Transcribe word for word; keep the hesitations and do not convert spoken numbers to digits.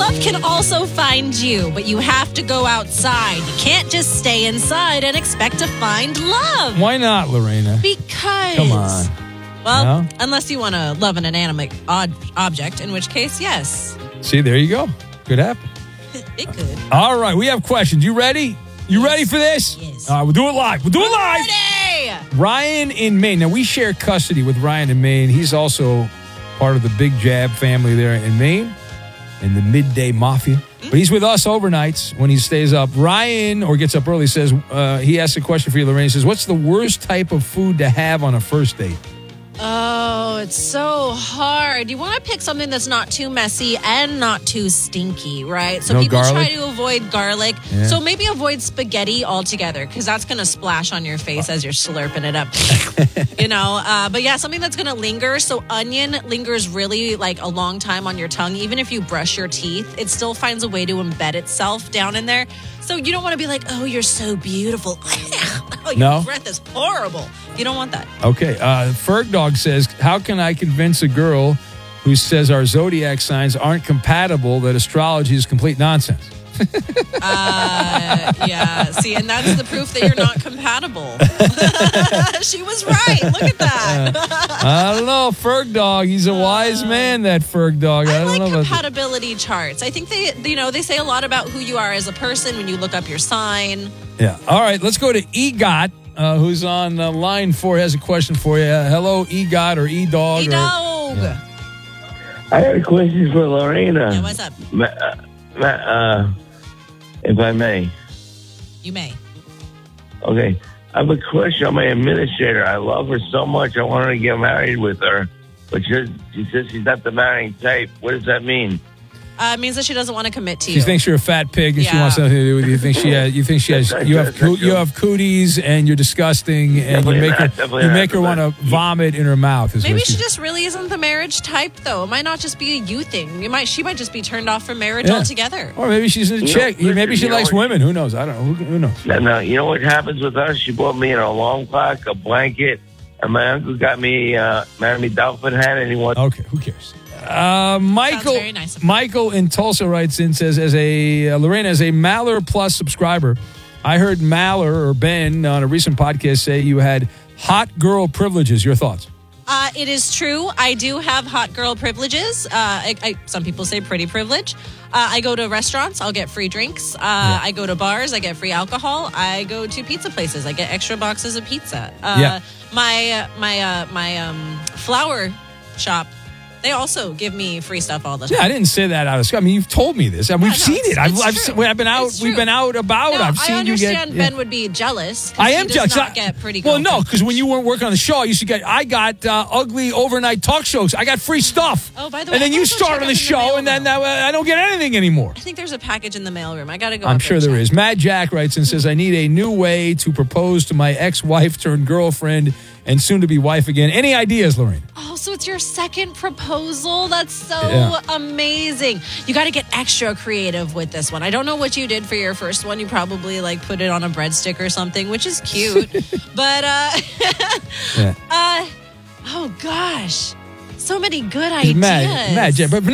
Love can also find you, but you have to go outside. You can't just stay inside and expect to find love. Why not, Lorena? Because. Come on. Well, no? Unless you want to love an inanimate odd object, in which case, yes. See, there you go. Could happen. It could. All right, we have questions. You ready? You yes. ready for this? Yes. All right, we'll do it live. We'll do it live. Ready! Ryan in Maine. Now, we share custody with Ryan in Maine. He's also part of the Big Jab family there in Maine, in the Midday Mafia. Mm-hmm. But he's with us overnights when he stays up. Ryan, or gets up early, says, uh, he asks a question for you, Lorraine. He says, what's the worst type of food to have on a first date? Oh, it's so hard. You want to pick something that's not too messy and not too stinky, right? So no people garlic? try to avoid garlic. Yeah. So maybe avoid spaghetti altogether because that's going to splash on your face as you're slurping it up. you know, uh, but yeah, something that's going to linger. So onion lingers really like a long time on your tongue. Even if you brush your teeth, it still finds a way to embed itself down in there. So you don't want to be like, oh, you're so beautiful. oh, your no? breath is horrible. You don't want that. Okay. Uh, Ferg Dog says, how can I convince a girl who says our zodiac signs aren't compatible that astrology is complete nonsense? uh, yeah. See, and that's the proof that you're not compatible. She was right. Look at that. uh, I don't know. Ferg Dog. He's a wise man, that Ferg Dog. I, I don't like know compatibility about charts. I think they, you know, they say a lot about who you are as a person when you look up your sign. Yeah. All right. Let's go to EGOT, uh, who's on uh, line four. He has a question for you. Uh, hello, EGOT or E-Dog. E-Dog. Or, yeah. I have a question for Lorena. Yeah, what's up? Ma- uh, ma- uh, if I may. You may. Okay. I have a question on my administrator. I love her so much. I want her to get married with her. But she, she says she's not the marrying type. What does that mean? Uh, it means that she doesn't want to commit to She you. thinks you're a fat pig and Yeah. she wants nothing to do with you. You think she has, you think she has, you have, coo- you have cooties and you're disgusting and you Definitely make her, not, definitely you not, make her want to definitely. vomit in her mouth. Is Maybe what she just really isn't the marriage type, though. It might not just be a you thing. You might, she might just be turned off from marriage Yeah. altogether. Or maybe she's a You know, chick. listen, maybe she you know likes what- women. Who knows? I don't know. Who, who knows? Now, now, you know what happens with us? She bought me a long clock, a blanket, and my uncle got me, uh, married me dolphin hat, and he wants. Okay, who cares? Uh, Michael, very nice of you. Michael in Tulsa writes in, says, as a uh, Lorena, as a Maller Plus subscriber, I heard Maller or Ben on a recent podcast say you had hot girl privileges. Your thoughts? Uh, it is true. I do have hot girl privileges. Uh, I, I, some people say pretty privilege. Uh, I go to restaurants. I'll get free drinks. Uh, Yeah. I go to bars. I get free alcohol. I go to pizza places. I get extra boxes of pizza. Uh, Yeah. My uh, my uh, my um, flower shop. They also give me free stuff all the time. Yeah, I didn't say that out of school. I mean, you've told me this. I mean, we've no, seen it's- it. I've, it's I've, true. seen, I've been out. It's We've true. been out about. No, I've seen I you get. understand yeah. Ben would be jealous. 'cause I he am does jealous. not I- get pretty well, girl no, privilege. because when you weren't working on the show, I used to get. I got uh, ugly overnight talk shows. I got free stuff. Oh, by the way, and then I you gotta go start check on the up in the show, mail and then now. uh, I don't get anything anymore. I think there's a package in the mailroom. I got to go. I'm up sure and there check. is. Matt Jack writes and says, I need a new way to propose to my ex-wife turned girlfriend and soon-to-be wife again. Any ideas, Lorraine? Oh, so it's your second proposal? That's so Yeah. amazing. You got to get extra creative with this one. I don't know what you did for your first one. You probably like put it on a breadstick or something, which is cute. but, uh, Yeah. uh, oh gosh, so many good He's ideas. Mad, Mad Jack. But